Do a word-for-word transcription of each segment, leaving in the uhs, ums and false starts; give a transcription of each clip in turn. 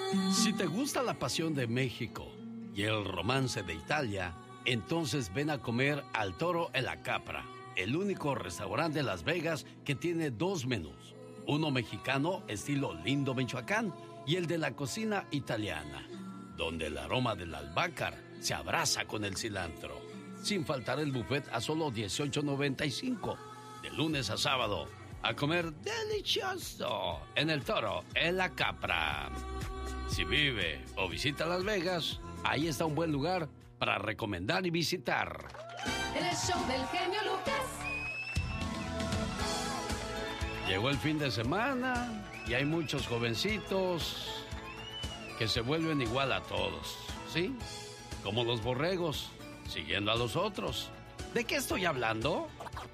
Si te gusta la pasión de México y el romance de Italia, entonces ven a comer al Toro en la Capra, el único restaurante de Las Vegas que tiene dos menús. Uno mexicano, estilo Lindo, Michoacán, y el de la cocina italiana, donde el aroma del albácar se abraza con el cilantro. Sin faltar el buffet a solo dieciocho noventa y cinco, de lunes a sábado, a comer delicioso en el Toro en la Capra. Si vive o visita Las Vegas, ahí está un buen lugar para recomendar y visitar. El show del genio Lucas. Llegó el fin de semana y hay muchos jovencitos que se vuelven igual a todos, ¿sí? Como los borregos, siguiendo a los otros. ¿De qué estoy hablando?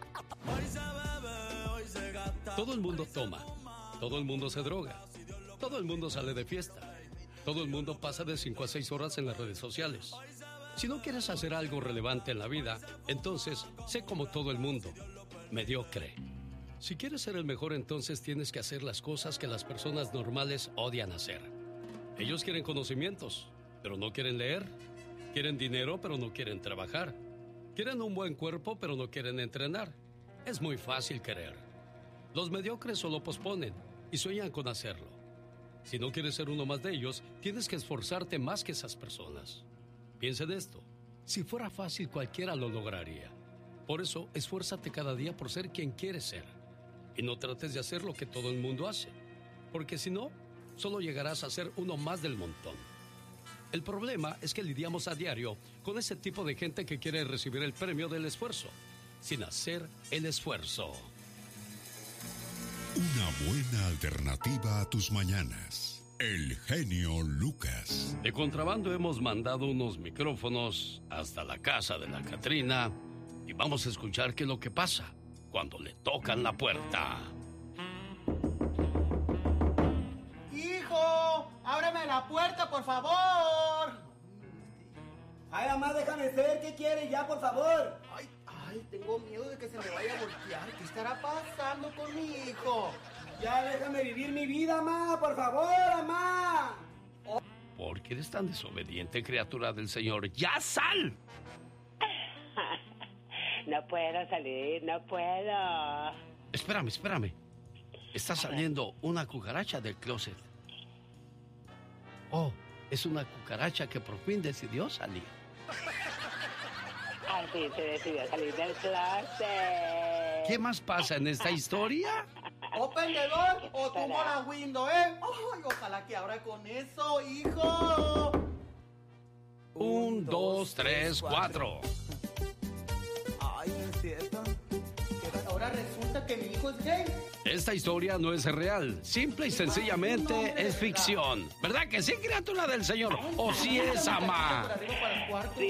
Todo el mundo toma, todo el mundo se droga, todo el mundo sale de fiesta, todo el mundo pasa de cinco a seis horas en las redes sociales. Si no quieres hacer algo relevante en la vida, entonces sé como todo el mundo, mediocre. Si quieres ser el mejor, entonces tienes que hacer las cosas que las personas normales odian hacer. Ellos quieren conocimientos, pero no quieren leer. Quieren dinero, pero no quieren trabajar. Quieren un buen cuerpo, pero no quieren entrenar. Es muy fácil querer. Los mediocres solo posponen y sueñan con hacerlo. Si no quieres ser uno más de ellos, tienes que esforzarte más que esas personas. Piensa en esto. Si fuera fácil, cualquiera lo lograría. Por eso, esfuérzate cada día por ser quien quieres ser. Y no trates de hacer lo que todo el mundo hace. Porque si no, solo llegarás a ser uno más del montón. El problema es que lidiamos a diario con ese tipo de gente que quiere recibir el premio del esfuerzo, sin hacer el esfuerzo. Una buena alternativa a tus mañanas. El genio Lucas. De contrabando hemos mandado unos micrófonos hasta la casa de la Catrina y vamos a escuchar qué es lo que pasa cuando le tocan la puerta. ¡Hijo! ¡Ábreme la puerta, por favor! Ay, mamá, déjame ser. ¿Qué quieres ya, por favor? Ay, ay, tengo miedo de que se me vaya a voltear. ¿Qué estará pasando con mi hijo? Ya déjame vivir mi vida, mamá, por favor, mamá. Oh. ¿Por qué eres tan desobediente, criatura del Señor? ¡Ya sal! No puedo salir, no puedo. Espérame, espérame. Está saliendo una cucaracha del closet. Oh, es una cucaracha que por fin decidió salir. Al fin se decidió salir del closet. ¿Qué más pasa en esta historia? Open the door o tumbo la window, ¿eh? Ay, ojalá que abra con eso, hijo. Un, dos, tres, cuatro. Ay, no es cierto. Ahora resulta que mi hijo es gay. Esta historia no es real. Simple y sencillamente Ay, no, es ficción. ¿Verdad que sí, criatura del Señor? ¿O sí es, ama? Sí,